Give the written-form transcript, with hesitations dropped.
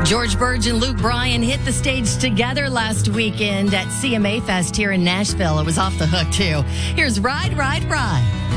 George Burge and Luke Bryan hit the stage together last weekend at CMA Fest here in Nashville. It was off the hook, too. Here's Ride, Ride, Ride.